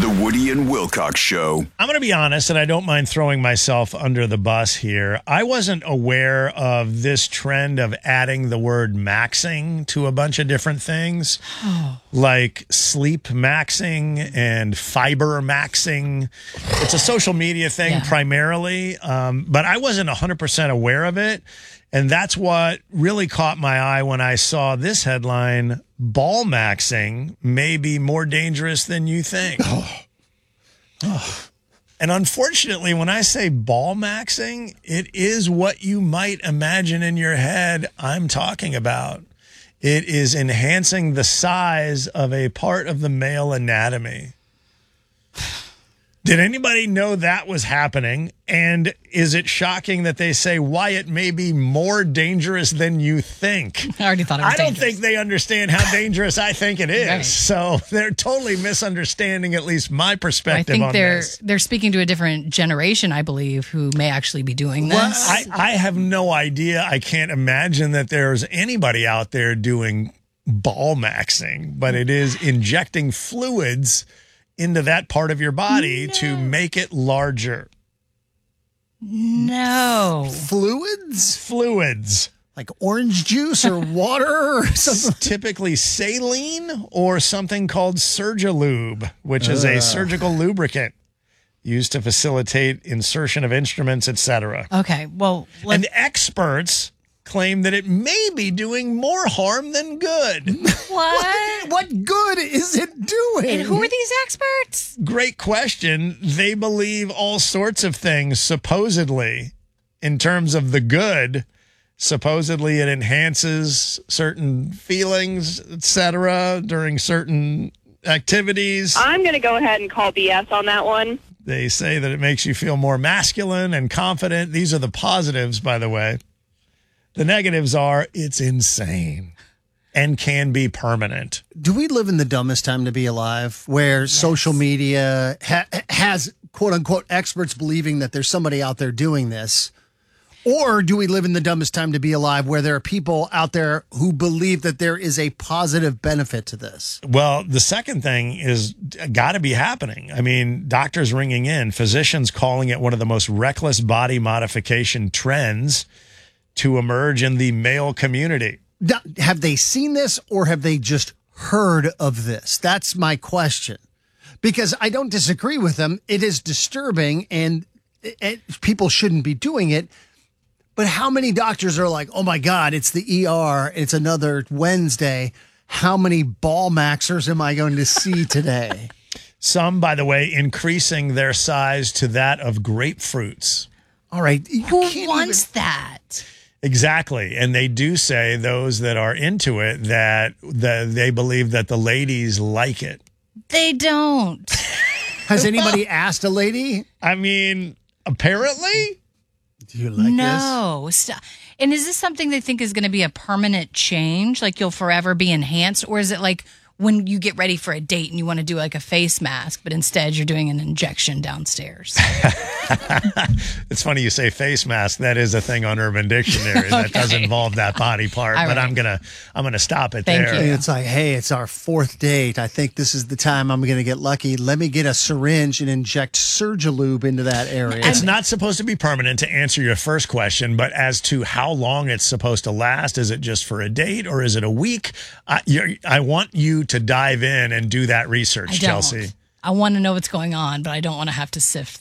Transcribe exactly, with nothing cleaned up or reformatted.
The Woody and Wilcox Show. I'm going to be honest, and I don't mind throwing myself under the bus here. I wasn't aware of this trend of adding the word maxing to a bunch of different things, like sleep maxing and fiber maxing. It's a social media thing Yeah. primarily, um, but I wasn't one hundred percent aware of it. And that's what really caught my eye when I saw this headline: ball maxing may be more dangerous than you think. Oh. Oh. And unfortunately, when I say ball maxing, it is what you might imagine in your head I'm talking about. It is enhancing the size of a part of the male anatomy. Did anybody know that was happening? And is it shocking that they say why it may be more dangerous than you think? I already thought it was I don't dangerous. think they understand how dangerous I think it is. Right. So they're totally misunderstanding at least my I perspective think on they're this. they're speaking to a different generation, I believe, who may actually be doing this. Well, I, I have no idea. I can't imagine that there's anybody out there doing ball maxing, but it is injecting fluids into that part of your body No. to make it larger. No. Fluids? Fluids. Like orange juice or water or something? Typically saline or something called Surgilube, which is a Ugh. surgical lubricant used to facilitate insertion of instruments, et cetera. Okay, well, let, And experts claim that it may be doing more harm than good. what? What good is it doing? And who are these experts? Great question. They believe all sorts of things, supposedly, in terms of the good. Supposedly it enhances certain feelings, et cetera, during certain activities. I'm going to go ahead and call B S on that one. They say that it makes you feel more masculine and confident. These are the positives, by the way. The negatives are it's insane and can be permanent. Do we live in the dumbest time to be alive, where social media ha- has quote unquote experts believing that there's somebody out there doing this? Or do we live in the dumbest time to be alive, where there are people out there who believe that there is a positive benefit to this? Well, the second thing is got to be happening. I mean, doctors ringing in, physicians calling it one of the most reckless body modification trends to emerge in the male community. Now, have they seen this, or have they just heard of this? That's my question. Because I don't disagree with them. It is disturbing, and it, it, people shouldn't be doing it. But how many doctors are like, oh my God, it's the E R, it's another Wednesday. How many ball maxers am I going to see today? Some, by the way, increasing their size to that of grapefruits. All right. You Who can't wants even- that? Exactly. And they do say, those that are into it, that the, they believe that the ladies like it. They don't. Has anybody asked a lady? I mean, apparently. Do you like this? No. Stop. And is this something they think is going to be a permanent change? Like you'll forever be enhanced? Or is it like when you get ready for a date and you want to do like a face mask, but instead you're doing an injection downstairs? It's funny you say face mask. That is a thing on Urban Dictionary that does Okay. involve that body part. All but right. I'm gonna I'm gonna stop it Thank there. you. It's like, hey, it's our fourth date. I think this is the time I'm going to get lucky. Let me get a syringe and inject Surgilube into that area. It's not supposed to be permanent, to answer your first question, but as to how long it's supposed to last, is it just for a date or is it a week? I, you're, I want you to dive in and do that research, I don't. Chelsea. I want to know what's going on, but I don't want to have to sift